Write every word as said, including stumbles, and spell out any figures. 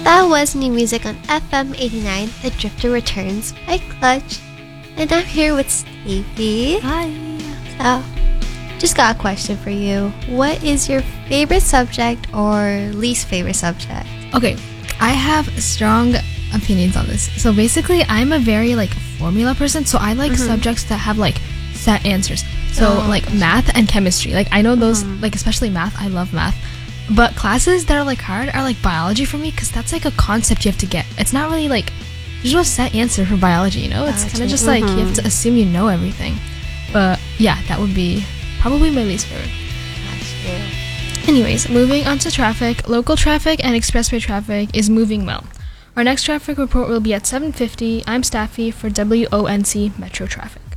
That was new music on F M eighty-nine, The Drifter Returns by Clutch. And I'm here with Stevie. Hi. So, just got a question for you. What is your favorite subject or least favorite subject? Okay, I have strong opinions on this. So basically, I'm a very like formula person, so I like mm-hmm. subjects that have like set answers. So oh, like gosh. math and chemistry. Like I know those, mm-hmm. like especially math, I love math. But classes that are like hard are like biology for me, because that's like a concept you have to get. It's not really like, there's no set answer for biology, you know? It's kind of just mm-hmm. like you have to assume you know everything. But yeah, that would be probably my least favorite. Anyways, moving on to traffic. Local traffic and expressway traffic is moving well. Our next traffic report will be at seven fifty. I'm Staffy for W O N C Metro Traffic.